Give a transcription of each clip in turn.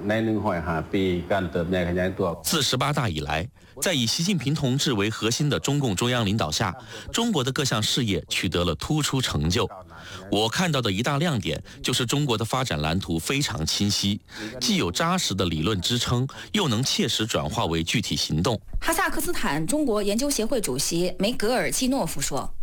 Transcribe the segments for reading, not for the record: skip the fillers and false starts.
自18大以来，在以习近平同志为核心的中共中央领导下，中国的各项事业取得了突出成就。我看到的一大亮点就是中国的发展蓝图非常清晰，既有扎实的理论支撑，又能切实转化为具体行动。 哈萨克斯坦中国研究协会主席梅格尔季诺夫说。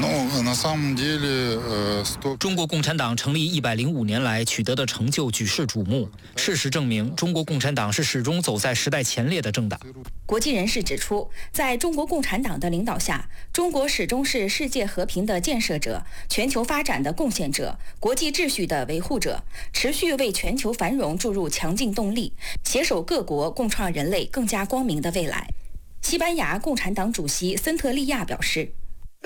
中国共产党成立105年来取得的成就举世瞩目。事实证明，中国共产党是始终走在时代前列的政党。 国际人士指出，在中国共产党的领导下，中国始终是世界和平的建设者、全球发展的贡献者、国际秩序的维护者，持续为全球繁荣注入强劲动力，携手各国共创人类更加光明的未来。西班牙共产党主席森特利亚表示。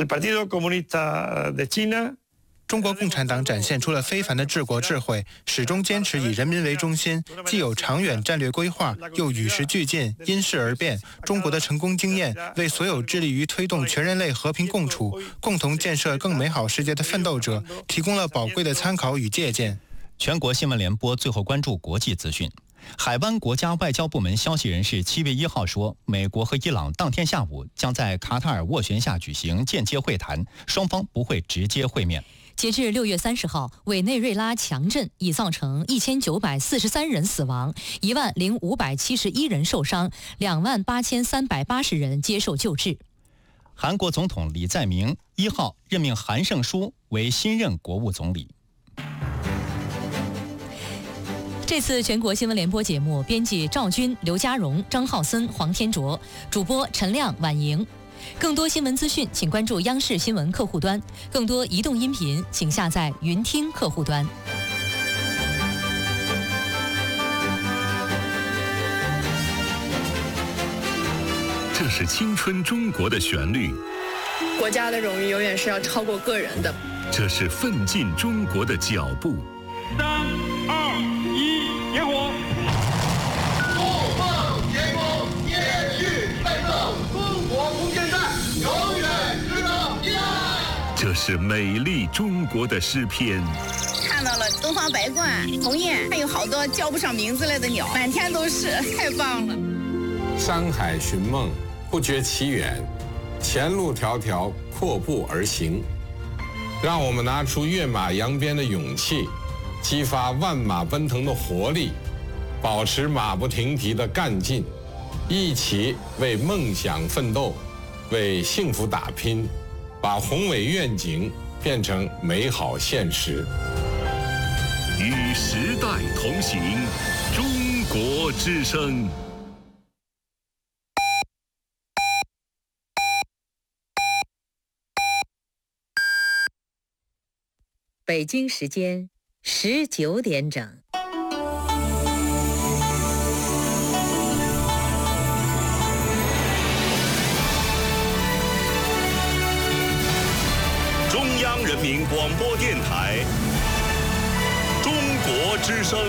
中国共产党展现出了非凡的治国智慧，始终坚持以人民为中心，既有长远战略规划，又与时俱进，因势而变。中国的成功经验为所有致力于推动全人类和平共处、共同建设更美好世界的奋斗者提供了宝贵的参考与借鉴。 全国新闻联播最后关注国际资讯。海湾国家外交部门消息人士7月1号说，美国和伊朗当天下午将在卡塔尔斡旋下举行间接会谈，双方不会直接会面。 截至6月30号，委内瑞拉强震已造成1943人死亡，10571人受伤，28380人接受救治。 韩国总统李在明1号任命韩胜书为新任国务总理。 这次全国新闻联播节目，编辑赵军、刘家荣、张浩森、黄天卓，主播陈亮、婉莹。更多新闻资讯，请关注央视新闻客户端；更多移动音频，请下载云听客户端。 这是青春中国的旋律， 国家的荣誉永远是要超过个人的。 这是奋进中国的脚步。 3、2、1，点火！ 不放天空，延续奋斗，中国不现代，永远值得依赖。 这是美丽中国的诗篇。 看到了东方白鹳、鸿雁，还有好多叫不上名字来的鸟，满天都是，太棒了。 山海寻梦，不觉其远，前路迢迢，阔步而行。让我们拿出跃马扬鞭的勇气，激发万马奔腾的活力，保持马不停蹄的干劲，一起为梦想奋斗，为幸福打拼，把宏伟愿景变成美好现实。 与时代同行，中国之声。 北京时间19点整。 中央人民广播电台，中国之声。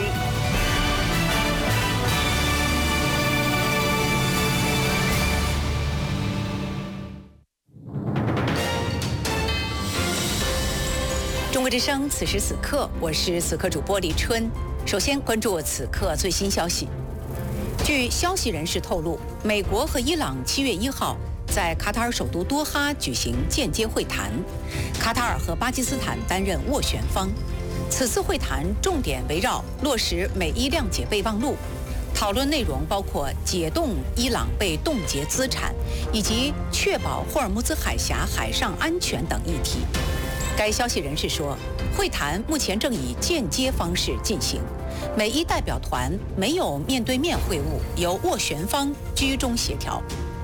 中国之声，此时此刻，我是此刻主播李春。首先关注此刻最新消息。据消息人士透露，美国和伊朗7月1号在卡塔尔首都多哈举行间接会谈，卡塔尔和巴基斯坦担任斡旋方。此次会谈重点围绕落实美伊谅解备忘录，讨论内容包括解冻伊朗被冻结资产，以及确保霍尔木兹海峡海上安全等议题。该消息人士说，会谈目前正以间接方式进行，美伊代表团没有面对面会晤，由斡旋方居中协调。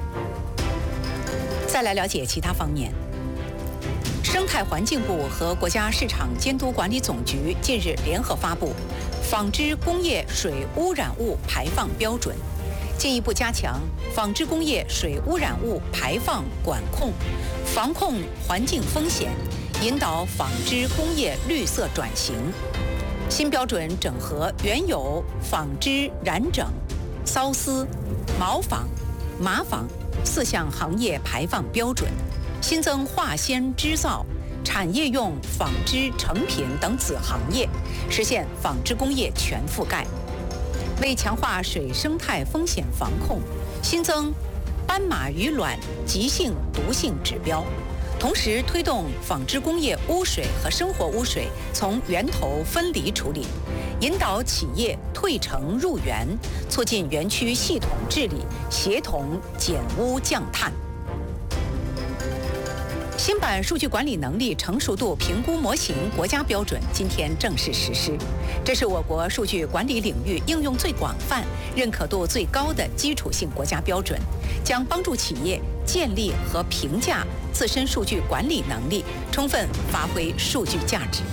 再来了解其他方面。生态环境部和国家市场监督管理总局近日联合发布《纺织工业水污染物排放标准》，进一步加强纺织工业水污染物排放管控，防控环境风险，引导纺织工业绿色转型。新标准整合原有纺织染整、缫丝、毛纺、麻纺4项行业排放标准，新增化纤织造、产业用纺织成品等子行业，实现纺织工业全覆盖。 为强化水生态风险防控，新增斑马鱼卵急性毒性指标，同时推动纺织工业污水和生活污水从源头分离处理，引导企业退城入园，促进园区系统治理，协同减污降碳。新版数据管理能力成熟度评估模型国家标准今天正式实施，这是我国数据管理领域应用最广泛、认可度最高的基础性国家标准，将帮助企业建立和评价自身数据管理能力，充分发挥数据价值。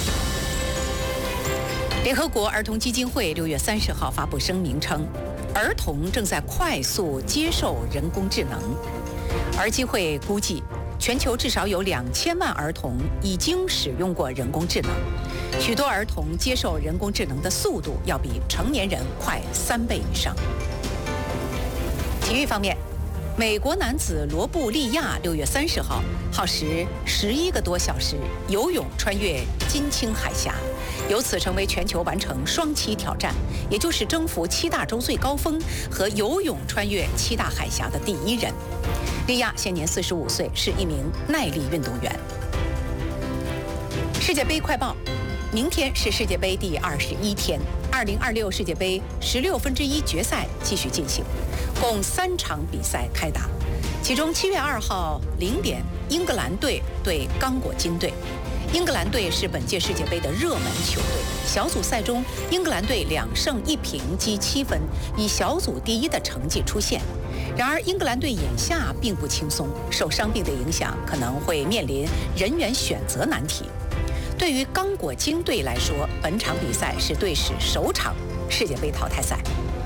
联合国儿童基金会6月30号发布声明称，儿童正在快速接受人工智能。儿基会估计，全球至少有2000万儿童已经使用过人工智能，许多儿童接受人工智能的速度要比成年人快3倍以上。体育方面，美国男子罗布利亚6月30号耗时11个多小时游泳穿越金青海峡，由此成为全球完成双栖挑战，也就是征服7大洲最高峰和游泳穿越7大海峡的第1人。利亚现年45岁，是一名耐力运动员。世界杯快报，明天是世界杯第21天，2026世界杯16分之一决赛继续进行，共3场比赛开打，其中7月2号0点，英格兰队对刚果金队。英格兰队是本届世界杯的热门球队。小组赛中，英格兰队2胜1平积7分，以小组第1的成绩出现。然而，英格兰队眼下并不轻松，受伤病的影响，可能会面临人员选择难题。对于刚果金队来说，本场比赛是队史首场世界杯淘汰赛。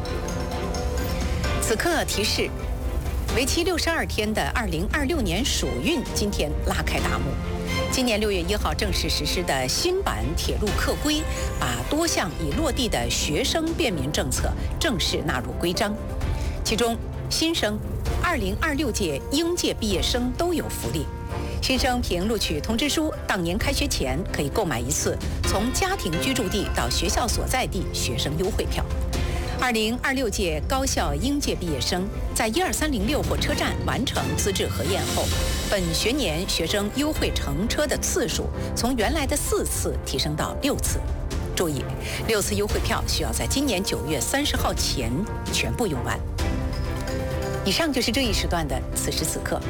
此刻提示，为期62天的2026年暑运今天拉开大幕。今年6月1号正式实施的新版铁路客规，把多项已落地的学生便民政策正式纳入规章。其中，新生2026届应届毕业生都有福利。新生凭录取通知书，当年开学前可以购买一次从家庭居住地到学校所在地学生优惠票。2026届高校应届毕业生在12306火车站完成资质核验后，本学年学生优惠乘车的次数从原来的4次提升到6次。注意，6次优惠票需要在今年9月30号前全部用完。以上就是这一时段的此时此刻。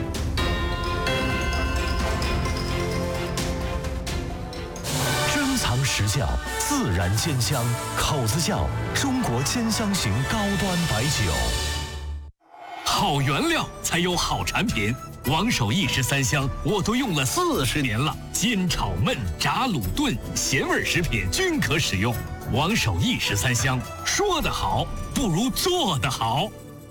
珍藏实窖，自然煎香，口子窖，中国煎香型高端白酒。 好原料才有好产品，王守义13香我都用了40年了，煎炒焖炸卤炖咸味食品均可使用。王守义13香，说得好不如做得好。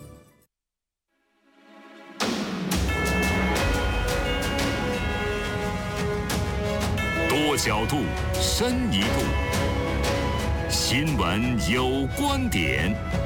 多角度，深一步。新闻有观点。